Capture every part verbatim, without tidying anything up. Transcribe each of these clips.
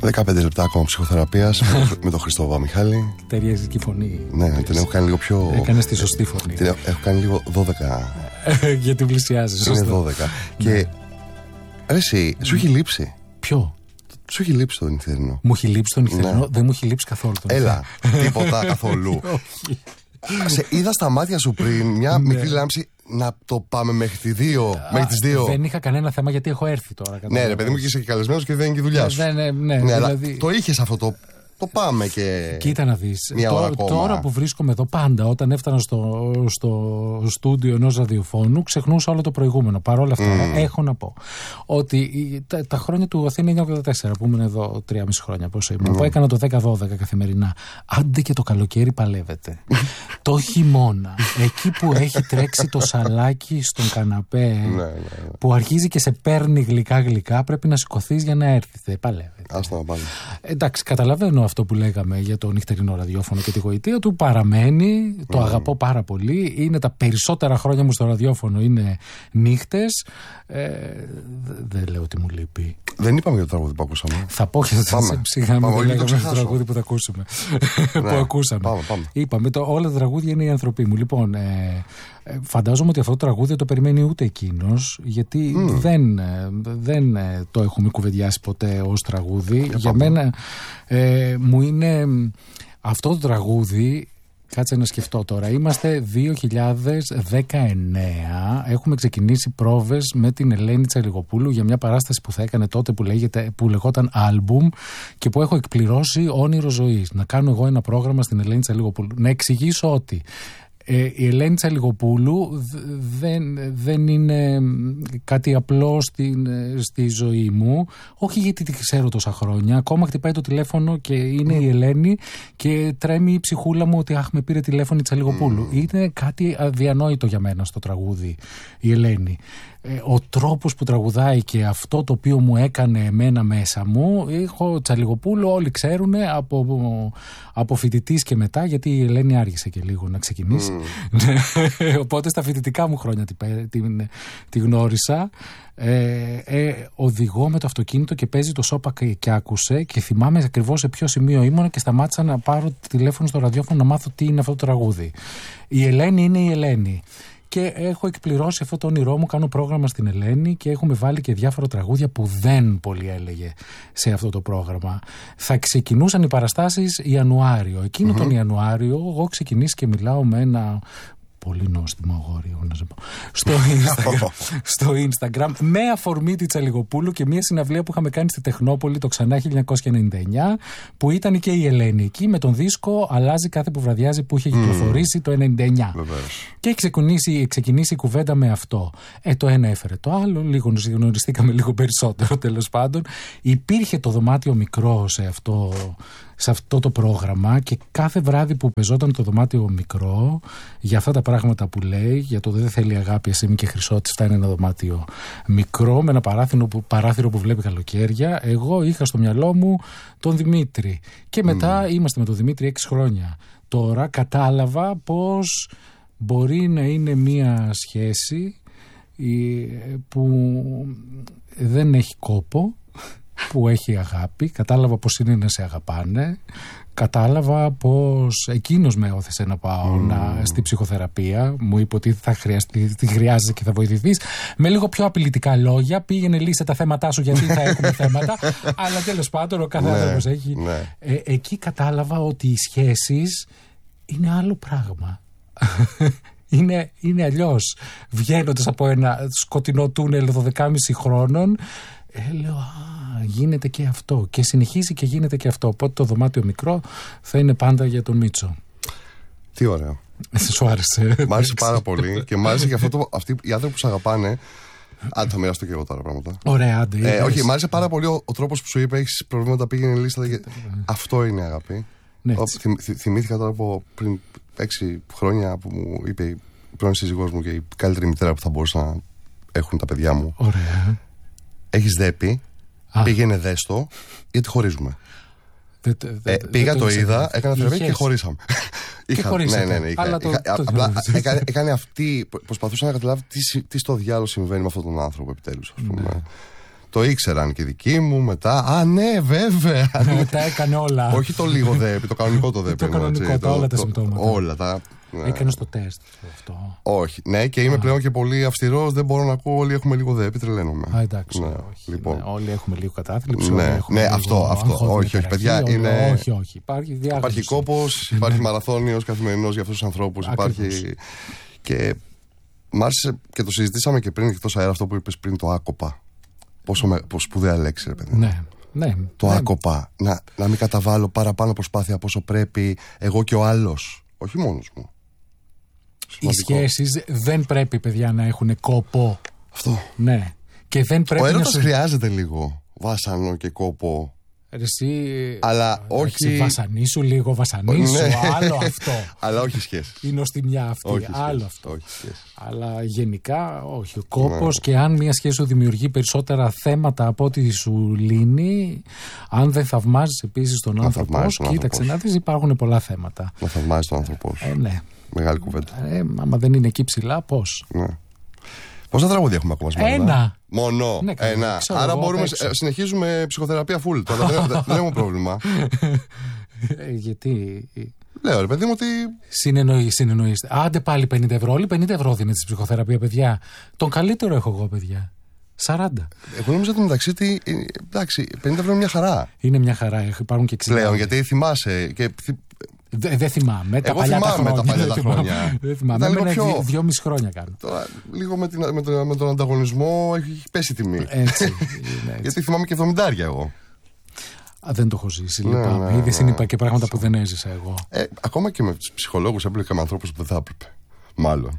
δεκαπέντε λεπτά ακόμα ψυχοθεραπείας με τον Χριστό Βαμιχάλη. Ταιριάζει και η φωνή. Ναι, την έχω κάνει λίγο πιο. Έκανες τη σωστή φωνή. Την έχω κάνει λίγο δώδεκα. Γιατί πλησιάζει. Είναι δώδεκα. Και. Ρε, εσύ, σου έχει λείψει. Ποιο? Σου έχει λείψει το νυχτερινό. Μου έχει λείψει το νυχτερινό. Ναι. Δεν μου έχει λείψει καθόλου το νυχτερινό. Έλα, τίποτα καθόλου. Σε είδα στα μάτια σου πριν μια ναι. μικρή λάμψη να το πάμε μέχρι τις δύο. Μέχρι τις δύο. Δεν είχα κανένα θέμα γιατί έχω έρθει τώρα. Ναι, ρε παιδί μου, και είσαι και καλεσμένος και δεν είναι και η δουλειά σου. Ναι, ναι, ναι, ναι, δηλαδή... το είχες αυτό το. Το πάμε και. Κοίτα να δεις. Τώρα, τώρα που βρίσκομαι εδώ, πάντα όταν έφτανα στο, στο στούντιο ενός ραδιοφώνου, ξεχνούσα όλο το προηγούμενο. Παρ' όλα αυτά, mm. έχω να πω ότι τα, τα χρόνια του Αθήνα εννιακόσια ογδόντα τέσσερα, που ήμουν εδώ τρία και μισό χρόνια, πόσο ήμουν, mm. που έκανα το δέκα δώδεκα καθημερινά. Άντε και το καλοκαίρι παλεύετε. Το χειμώνα, εκεί που έχει τρέξει το σαλάκι στον καναπέ, που αρχίζει και σε παίρνει γλυκά-γλυκά, πρέπει να σηκωθείς για να έρθεις. Παλεύετε. Άστα να πάμε. Εντάξει, καταλαβαίνω αυτό που λέγαμε για το νυχτερινό ραδιόφωνο και τη γοητεία του. Παραμένει, το mm. αγαπώ πάρα πολύ. Είναι τα περισσότερα χρόνια μου στο ραδιόφωνο, είναι νύχτες. Ε, δεν λέω ότι μου λείπει. Δεν είπαμε για το τραγούδι που ακούσαμε. Θα πω και θα σε ψυχάμε. Δεν λέγαμε για το τραγούδι που θα ακούσουμε. Ναι, που ακούσαμε. Πάμε, πάμε. Είπαμε, το, όλα τα τραγούδια είναι οι άνθρωποι μου. Λοιπόν, ε, ε, φαντάζομαι ότι αυτό το τραγούδι δεν το περιμένει ούτε εκείνος, γιατί mm. δεν, ε, δεν ε, το έχουμε κουβεντιάσει ποτέ ως τραγούδι. Για, για μένα ε, μου είναι αυτό το τραγούδι. Κάτσε να σκεφτώ τώρα. Είμαστε δύο χιλιάδες δεκαεννέα. Έχουμε ξεκινήσει πρόβες με την Ελένη Τσαλιγοπούλου για μια παράσταση που θα έκανε τότε που, λέγεται, που λεγόταν Άλμπουμ και που έχω εκπληρώσει όνειρο ζωής. Να κάνω εγώ ένα πρόγραμμα στην Ελένη Τσαλιγοπούλου. Να εξηγήσω ότι Ε, η Ελένη Τσαλιγοπούλου δεν, δεν είναι κάτι απλό στη, στη ζωή μου. Όχι γιατί τη ξέρω τόσα χρόνια. Ακόμα χτυπάει το τηλέφωνο και είναι η Ελένη και τρέμει η ψυχούλα μου ότι αχ, με πήρε τηλέφωνο η Τσαλιγοπούλου. Mm. Είναι κάτι αδιανόητο για μένα στο τραγούδι η Ελένη. Ο τρόπος που τραγουδάει και αυτό το οποίο μου έκανε εμένα μέσα μου, έχω Τσαλιγοπούλου, όλοι ξέρουν από, από φοιτητής και μετά, γιατί η Ελένη άργησε και λίγο να ξεκινήσει. Mm. Οπότε στα φοιτητικά μου χρόνια τη, τη, τη γνώρισα. Ε, ε, οδηγώ με το αυτοκίνητο και παίζει το Σόπα και, και άκουσε και θυμάμαι ακριβώς σε ποιο σημείο ήμουν και σταμάτησα να πάρω τηλέφωνο στο ραδιόφωνο να μάθω τι είναι αυτό το τραγούδι. Η Ελένη είναι η Ελένη. Και έχω εκπληρώσει αυτό το όνειρό μου, κάνω πρόγραμμα στην Ελένη και έχουμε βάλει και διάφορα τραγούδια που δεν πολύ έλεγε σε αυτό το πρόγραμμα. Θα ξεκινούσαν οι παραστάσεις Ιανουάριο. Εκείνο mm-hmm. τον Ιανουάριο εγώ ξεκινήσει και μιλάω με ένα πολύ νόστιμο αγόρι, να σε πω, στο Instagram, στο Instagram με αφορμή τη Τσαλιγοπούλου και μια συναυλία που είχαμε κάνει στη Τεχνόπολη το ξανά χίλια εννιακόσια ενενήντα εννιά, που ήταν και η Ελένη εκεί με τον δίσκο «Αλλάζει κάθε που βραδιάζει» που είχε κυκλοφορήσει mm. το ενενήντα εννιά. Βεβαίως. Και έχει ξεκινήσει, ξεκινήσει η κουβέντα με αυτό. Ε, το ένα έφερε το άλλο, λίγο γνωριστήκαμε λίγο περισσότερο τέλος πάντων. Υπήρχε το δωμάτιο μικρό σε αυτό, σε αυτό το πρόγραμμα και κάθε βράδυ που πεζόταν το δωμάτιο μικρό για αυτά τα πράγματα που λέει, για το δεν θέλει αγάπη, εσύ είμαι και χρυσότης, αυτά είναι ένα δωμάτιο μικρό με ένα παράθυρο που, παράθυρο που βλέπει καλοκαίρια, εγώ είχα στο μυαλό μου τον Δημήτρη και μετά mm. είμαστε με τον Δημήτρη έξι χρόνια. Τώρα κατάλαβα πως μπορεί να είναι μία σχέση που δεν έχει κόπο, που έχει αγάπη, κατάλαβα πως είναι να σε αγαπάνε, κατάλαβα πως εκείνος με όθησε να πάω mm. να, στη ψυχοθεραπεία, μου είπε ότι θα χρειαστεί, τι χρειάζεσαι και θα βοηθηθείς, με λίγο πιο απειλητικά λόγια, πήγαινε λύσε τα θέματά σου γιατί θα έχουμε θέματα, αλλά τέλος πάντων ο κάθε άνθρωπος έχει. Ναι. Ε, εκεί κατάλαβα ότι οι σχέσεις είναι άλλο πράγμα. Είναι, είναι αλλιώς. Βγαίνοντας από ένα σκοτεινό τούνελ δώδεκα και μισό χρόνων, ε, λέω, α, γίνεται και αυτό. Και συνεχίζει και γίνεται και αυτό. Οπότε το δωμάτιο μικρό θα είναι πάντα για τον Μίτσο. Τι ωραίο. Σου άρεσε. Μ' άρεσε πάρα πολύ και μ' άρεσε και αυτό το, αυτοί οι άνθρωποι που σε αγαπάνε. Άντε, θα μοιραστώ και εγώ τώρα πράγματα. Ωραία, άντε. Ε, όχι, μ' άρεσε πάρα πολύ ο, ο τρόπος που σου είπε: έχεις προβλήματα, πήγαινε λίστα. Και... αυτό είναι αγάπη. Ναι, ο, θυμ, θυμ, θυμήθηκα τώρα από πριν έξι χρόνια που μου είπε η πρώην σύζυγός μου και η καλύτερη μητέρα που θα μπορούσα να έχουν τα παιδιά μου. Ωραία. Έχεις δέπει, α, πήγαινε δέστο, γιατί χωρίζουμε. Δε, δε, δε, ε, πήγα, το, το είδα, έκανα θεραπεία και χωρίσαμε. Και είχα, χωρίσατε. Ναι, ναι, ναι, είχα, Αλλά το, είχα, το, απλά το, έκανε, έκανε αυτή, προσπαθούσα να καταλάβει τι, τι στο διάλογο συμβαίνει με αυτόν τον άνθρωπο επιτέλους, ας πούμε. Ναι. Το ήξεραν και οι δικοί μου μετά. Α, ναι, βέβαια. Μετά έκανε όλα. Όχι το λίγο δέπη, το κανονικό το δέπη. Το κανονικό, τα όλα τα συμπτώματα. Όλα τα. Ναι. Έκανες το τεστ αυτό? Όχι. Ναι, και είμαι Α. πλέον και πολύ αυστηρός. Δεν μπορώ να ακούω. Όλοι έχουμε λίγο δέπη, τρελαίνομαι. Α, εντάξει. Ναι. Όχι, λοιπόν. Ναι, όλοι έχουμε λίγο κατάθλιψη. Ναι, ναι αυτό. αυτό. Όχι, όχι, παιδιά. Όλοι, είναι... Όχι, όχι. Υπάρχει διάγνωση. Υπάρχει κόπος, υπάρχει μαραθώνιος καθημερινός για αυτούς τους ανθρώπους. Υπάρχει. Και μ' άρεσε και το συζητήσαμε και πριν εκτός αέρα αυτό που είπες πριν, το άκοπα. Πόσο, με... πόσο σπουδαία λέξη, ρε παιδί. Ναι. Ναι, το ναι. άκοπα. Να, να μην καταβάλω παραπάνω προσπάθεια από όσο πρέπει εγώ και ο άλλος. Όχι μόνος μου. Σημαντικό. Οι σχέσεις δεν πρέπει, παιδιά, να έχουν κόπο. Αυτό. Ναι. Και δεν πρέπει ο έρωτας να σου... χρειάζεται λίγο βάσανο και κόπο. Εσύ. Αλλά όχι. Βασανίσου λίγο, βασανίσου. Ναι. Άλλο αυτό. Αλλά όχι σχέσεις. Η νοστιμιά αυτή. Όχι άλλο σχέσεις. αυτό. Όχι σχέσεις. Αλλά γενικά όχι. Ο κόπος, ναι. Και αν μια σχέση σου δημιουργεί περισσότερα θέματα από ό,τι σου λύνει, αν δεν θαυμάζεις επίσης τον να άνθρωπό σου, κοίταξε να δεις, υπάρχουν πολλά θέματα. Να θαυμάζεις τον άνθρωπό σου. Ε, ναι. Μεγάλη κουβέντα. Ε, άμα δεν είναι εκεί ψηλά, πώς. Ναι. Πόσα τραγούδια έχουμε ακόμα σήμερα? Ένα. Μόνο. Ναι, ένα. Άρα μπορούμε να συνεχίζουμε ψυχοθεραπεία full. Τώρα δεν, δεν έχουμε πρόβλημα. Ε, γιατί. Λέω ρε παιδί μου ότι. Συνεννοείστε. Άντε πάλι πενήντα ευρώ. Όλοι πενήντα ευρώ δίνετε στη ψυχοθεραπεία, παιδιά. Τον καλύτερο έχω εγώ, παιδιά. σαράντα. Εγώ νομίζω ότι μεταξύ ότι. Εντάξει, πενήντα ευρώ είναι μια χαρά. Είναι μια χαρά. Υπάρχουν και εξήντα. Πλέον, γιατί θυμάσαι. Και... Δεν δε θυμάμαι. Τα παλιά τα χρόνια. Τα παλιά τα χρόνια. Δεν θυμάμαι. Εμένα πιο... δυόμιση χρόνια κάνω. Τώρα, λίγο με, την, με, τον, με τον ανταγωνισμό έχει πέσει η τιμή. Έτσι. Είναι, έτσι. Γιατί θυμάμαι και εβδομήντα εγώ. Α, δεν το έχω ζήσει. Ναι, λυπάμαι. Ναι, Ήδη ναι, είπα και πράγματα που δεν έζησα εγώ. Ε, ακόμα και με ψυχολόγους έμπλεκα με ανθρώπους που δεν θα έπρεπε. Μάλλον.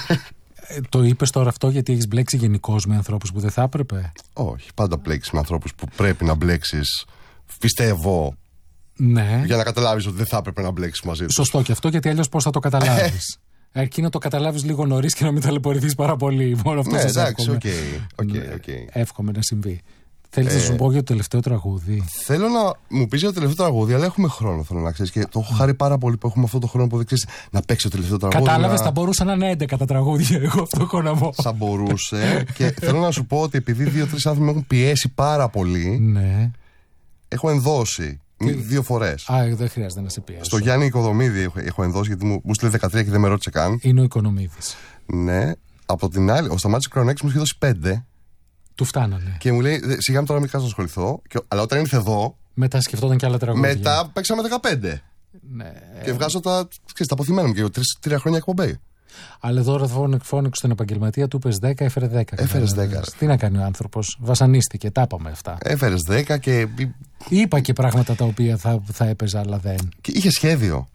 Ε, το είπες τώρα αυτό γιατί έχεις μπλέξει γενικώς με ανθρώπους που δεν θα έπρεπε? Όχι. Πάντα μπλέξεις με ανθρώπους που πρέπει να μπλέξεις. Πιστεύω. Ναι. Για να καταλάβεις ότι δεν θα έπρεπε να μπλέξεις μαζί του. Σωστό και αυτό, γιατί αλλιώς πώς θα το καταλάβεις? Αρκεί να το καταλάβεις λίγο νωρίς και να μην ταλαιπωρηθείς πάρα πολύ. Μόνο αυτό. Ναι, σας εντάξει, οκ. Okay, okay, okay. Εύχομαι να συμβεί. Θέλεις ε, να σου πω για το τελευταίο τραγούδι? Θέλω να μου πεις για το τελευταίο τραγούδι, αλλά έχουμε χρόνο, θέλω να ξέρεις. Και το έχω χάρη πάρα πολύ που έχουμε αυτό το χρόνο που δεν ξέρεις να παίξει το τελευταίο τραγούδι. Κατάλαβες, να... θα μπορούσαν να είναι έντεκα τα τραγούδια. Εγώ αυτό έχω να πω. Θα μπορούσε. Και θέλω να σου πω ότι επειδή δύο-τρεις άνθρωποι με έχουν πιέσει πάρα πολύ, ναι. Έχω ενδώσει. Δύο φορές. Α, δεν χρειάζεται να σε πιέσω. Στο Γιάννη Οικοδομίδη έχω, έχω ενδώσει, γιατί μου, μου στείλε δεκατρία και δεν με ρώτησε καν. Είναι ο Οικονομίδης. Ναι. Από την άλλη, ο Σταμάτης Κρονέξης μου είχε δώσει πέντε. Του φτάνανε. Και μου λέει, σιγά μου τώρα μην κάτω να ασχοληθώ. Και, αλλά όταν ήρθε εδώ. Μετά σκεφτόταν και άλλα τραγούδια. Μετά παίξαμε δεκαπέντε. Ναι. Και βγάζω τα, ξέρεις, τα αποθυμένα μου και τρία χρόνια εκπομπή. Αλλά εδώ φώνηξε στον επαγγελματία, του είπες δέκα, έφερε δέκα. Έφερε δέκα. Τι να κάνει ο άνθρωπος? Βασανίστηκε, τα είπαμε αυτά. Έφερε δέκα και. Είπα και πράγματα τα οποία θα, θα έπαιζα, αλλά δεν. Και είχε σχέδιο.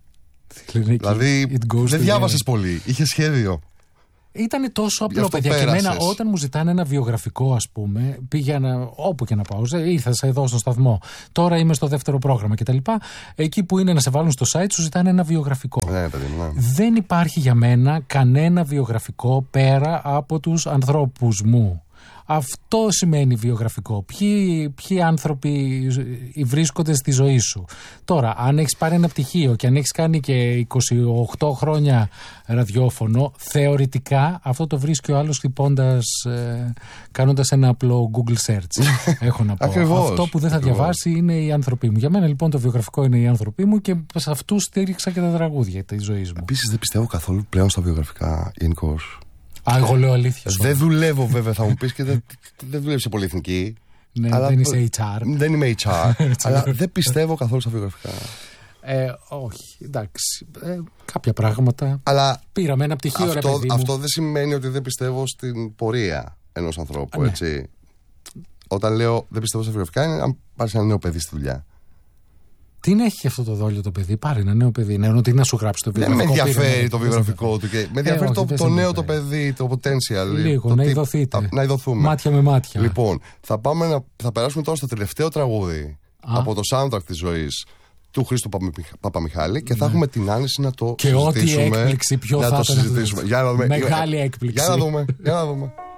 Δηλαδή δεν διάβασες πολύ. Είχε σχέδιο. Ήταν τόσο απλό, παιδιά. Και εμένα, όταν μου ζητάνε ένα βιογραφικό, ας πούμε, πήγαινα όπου και να πάω. Ήρθα εδώ στο σταθμό. Τώρα είμαι στο δεύτερο πρόγραμμα κτλ. Εκεί που είναι να σε βάλουν στο site, σου ζητάνε ένα βιογραφικό. Ναι, παιδί, ναι. Δεν υπάρχει για μένα κανένα βιογραφικό πέρα από τους ανθρώπους μου. Αυτό σημαίνει βιογραφικό. Ποιοι, ποιοι άνθρωποι βρίσκονται στη ζωή σου. Τώρα, αν έχεις πάρει ένα πτυχίο και αν έχεις κάνει και είκοσι οκτώ χρόνια ραδιόφωνο, θεωρητικά αυτό το βρίσκει ο άλλος χτυπώντας, ε, κάνοντας ένα απλό Google search. Έχω να πω. Ακριβώς, αυτό που δεν θα ακριβώς. διαβάσει είναι οι άνθρωποι μου. Για μένα λοιπόν το βιογραφικό είναι οι άνθρωποι μου και σε αυτούς στήριξα και τα τραγούδια της ζωής μου. Επίσης δεν πιστεύω καθόλου πλέον στα βιογραφικά γενικώς. Α, εγώ λέω αλήθεια. Δεν δουλεύω βέβαια, θα μου πεις, και δεν, δεν δουλεύει σε πολυεθνική. Ναι, αλλά δεν είσαι έιτς αρ. Δεν είμαι έιτς αρ. Αλλά δεν πιστεύω καθόλου στα βιογραφικά. Ε, όχι, εντάξει. Ε, κάποια πράγματα. Αλλά πήραμε ένα πτυχίο, αυτό, ρε παιδί μου. Αυτό δεν σημαίνει ότι δεν πιστεύω στην πορεία ενός ανθρώπου, Α, ναι. έτσι. Όταν λέω δεν πιστεύω στα βιογραφικά, είναι αν πάρεις ένα νέο παιδί στη δουλειά. Τι να έχει αυτό το δόλιο το παιδί? Πάρει ένα νέο παιδί. Ναι, τι να σου γράψει το βιογραφικό. Δεν με ενδιαφέρει πήρε, το βιογραφικό του. Και με ενδιαφέρει ε, το, το νέο το παιδί, το potential. Λίγο, το να τι, ειδωθείτε. Να ειδωθούμε. Μάτια με μάτια. Λοιπόν, θα, πάμε να, θα περάσουμε τώρα στο τελευταίο τραγούδι Α. από το soundtrack της ζωής του Χρήστου Παπαμιχάλη και θα ναι. έχουμε την άνεση να το και συζητήσουμε. Και ό,τι έκπληξη πιο να θα το συζητήσουμε. Για να δούμε. Μεγάλη έκπληξη. Για να δούμε. Για να δούμε.